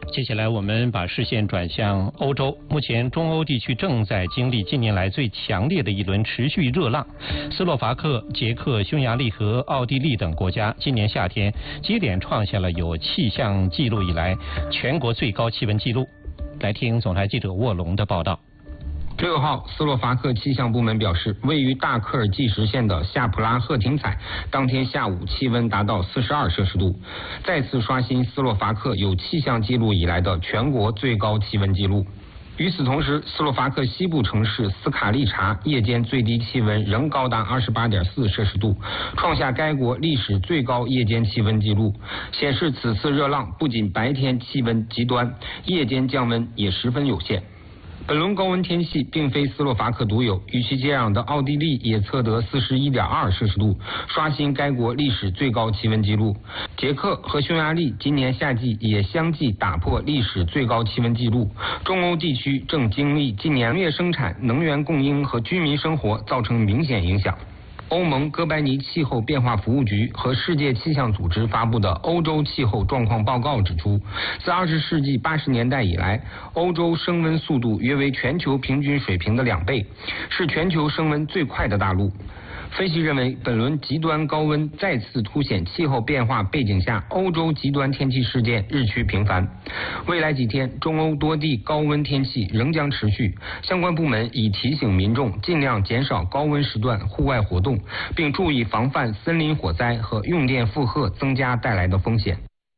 接下来我们把视线转向欧洲。目前中欧地区正在经历近年来最强烈的一轮持续热浪。斯洛伐克、捷克、匈牙利和奥地利等国家今年夏天接连创下了有气象记录以来全国最高气温记录。来听总台记者沃龙的报道。 6号，斯洛伐克气象部门表示，位于大科尔济什县的夏普拉赫廷采当天下午气温达到42摄氏度，再次刷新斯洛伐克有气象记录以来的全国最高气温记录。与此同时，斯洛伐克西部城市斯卡利察夜间最低气温仍高达28.4摄氏度，创下该国历史最高夜间气温纪录，显示此次热浪不仅白天气温极端，夜间降温也十分有限。本轮高温天气并非斯洛伐克独有，与其接壤的奥地利也测得41.2摄氏度，刷新该国历史最高气温纪录。捷克和匈牙利今年夏季也相继打破历史最高气温纪录。中欧地区正经历近年农业生产、能源供应和居民生活造成明显影响。欧盟哥白尼气候变化服务局和世界气象组织发布的欧洲气候状况报告指出，自20世纪80年代以来，欧洲升温速度约为全球平均水平的2倍，是全球升温最快的大陆。分析认为，本轮极端高温再次凸显气候变化背景下欧洲极端天气事件日趋频繁。未来几天，中欧多地高温天气仍将持续，相关部门已提醒民众尽量减少高温时段户外活动，并注意防范森林火灾和用电负荷增加带来的风险。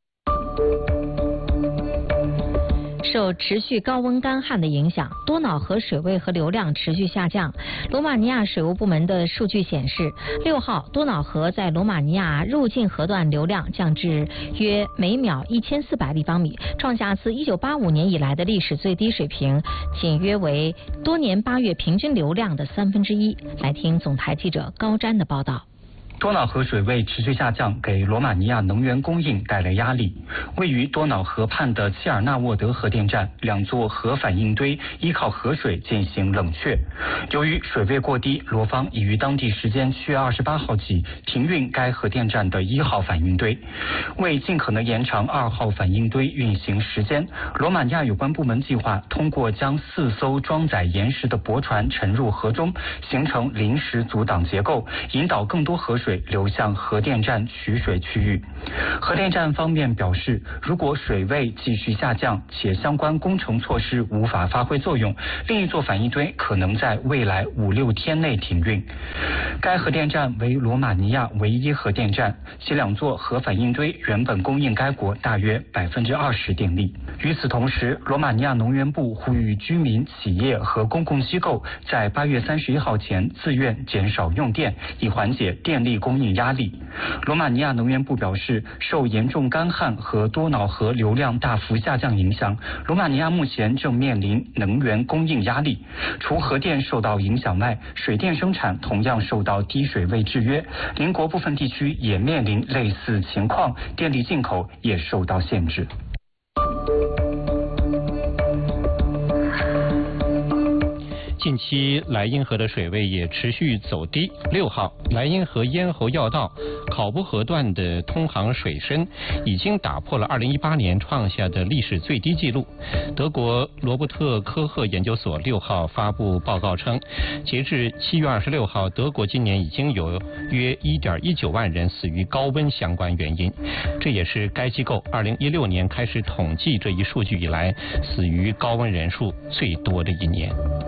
受持续高温干旱的影响，多瑙河水位和流量持续下降。罗马尼亚水务部门的数据显示，6号多瑙河在罗马尼亚入境河段流量降至约每秒1400立方米，创下自1985年以来的历史最低水平，仅约为多年8月平均流量的1/3。来听总台记者高瞻的报道。 多瑙河水位持续下降，给罗马尼亚能源供应带来压力。位于多瑙河畔的切尔纳沃德核电站2座核反应堆依靠河水进行冷却。由于水位过低，罗方已于当地时间7月28号起停运该核电站的1号反应堆。为尽可能延长2号反应堆运行时间，罗马尼亚有关部门计划通过将4艘装载岩石的驳船沉入河中，形成临时阻挡结构，引导更多河水流向核电站取水区域。核电站方面表示，如果水位继续下降且相关工程措施无法发挥作用，另一座反应堆可能在未来5-6天内停运。该核电站为罗马尼亚唯一核电站，其2座核反应堆原本供应该国大约20%电力。与此同时，罗马尼亚能源部呼吁居民、企业和公共机构在8月31号前自愿减少用电，以缓解电力供应压力。罗马尼亚能源部表示，受严重干旱和多瑙河流量大幅下降影响，罗马尼亚目前正面临能源供应压力。除核电受到影响外，水电生产同样受到低水位制约，邻国部分地区也面临类似情况，电力进口也受到限制。 近期莱茵河的水位也持续走低。6号，莱茵河咽喉要道考布河段的通航水深已经打破了2018年创下的历史最低纪录。德国罗伯特科赫研究所6号发布报告称，截至7月26号，德国今年已经有约1.19万人死于高温相关原因，这也是该机构2016年开始统计这一数据以来死于高温人数最多的一年。